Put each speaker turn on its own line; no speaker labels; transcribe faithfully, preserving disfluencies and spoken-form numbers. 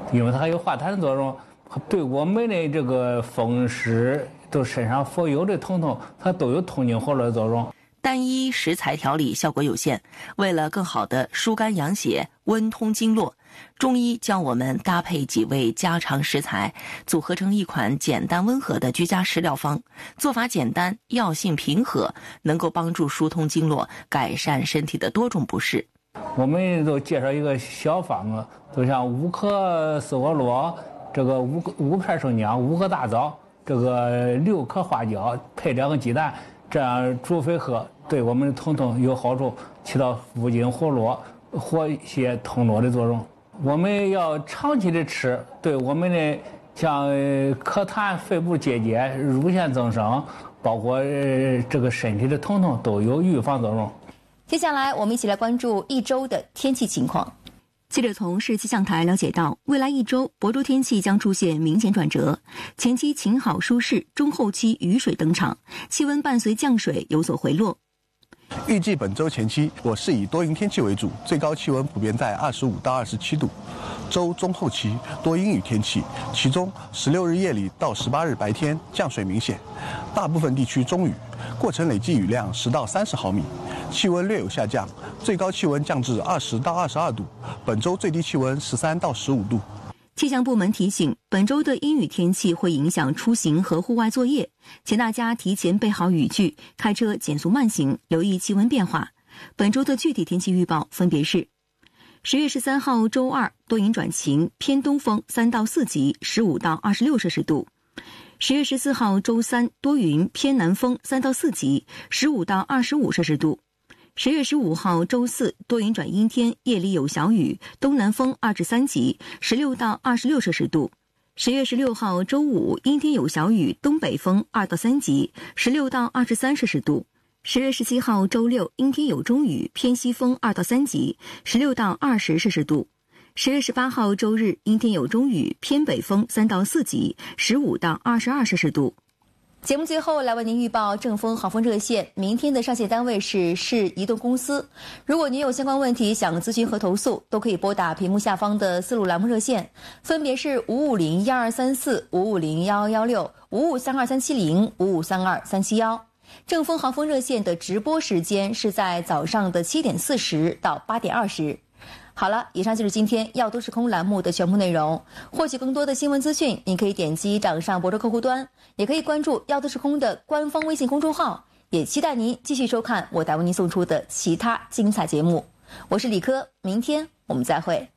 因为它还有化痰的作用，对我们的这个风湿都身上所有的疼痛，它都有通经活络的作用。
单一食材调理效果有限，为了更好的疏肝养血、温通经络，中医教我们搭配几味家常食材，组合成一款简单温和的居家食疗方。做法简单，药性平和，能够帮助疏通经络，改善身体的多种不适。
我们都介绍一个小方子，就像五克丝瓜络，这个五五片生姜，五个大枣，这个六颗花椒，配两个鸡蛋，这样煮沸喝，对我们的疼痛有好处，起到扶筋活络、活血通络的作用。我们要长期的吃，对我们的像咳痰、肺部结节、乳腺增生，包括这个身体的疼痛都有预防作用。
接下来，我们一起来关注一周的天气情况。
记者从市气象台了解到，未来一周亳州天气将出现明显转折，前期晴好舒适，中后期雨水登场，气温伴随降水有所回落。
预计本周前期我市以多云天气为主，最高气温普遍在二十五到二十七度。周中后期多阴雨天气，其中十六日夜里到十八日白天降水明显，大部分地区中雨，过程累计雨量十到三十毫米，气温略有下降，最高气温降至二十到二十二度，本周最低气温十三到十五度。
气象部门提醒，本周的阴雨天气会影响出行和户外作业，请大家提前备好雨具，开车减速慢行，留意气温变化。本周的具体天气预报分别是：十月十三号周二多云转晴，偏东风三到四级，十五到二十六摄氏度；十月十四号周三多云，偏南风三到四级，十五到二十五摄氏度；十月十五号周四多云转阴天，夜里有小雨，东南风二至三级，十六到二十六摄氏度；十月十六号周五阴天有小雨，东北风二到三级，十六到二十三摄氏度；十月十七号周六阴天有中雨，偏西风二到三级，十六到二十摄氏度；十月十八号周日阴天有中雨，偏北风三到四级，十五到二十二摄氏度。
节目最后来为您预报正风豪风热线，明天的上线单位是市移动公司。如果您有相关问题想咨询和投诉，都可以拨打屏幕下方的四路栏目热线，分别是五五零幺二三四、五五零幺幺幺六、五五三二三七零、五五三二三七幺。正风豪风热线的直播时间是在早上的七点四十到八点二十。好了，以上就是今天药都市空栏目的全部内容。获取更多的新闻资讯，您可以点击掌上亳州客户端，也可以关注药都市空的官方微信公众号。也期待您继续收看我台为您送出的其他精彩节目。我是李科，明天我们再会。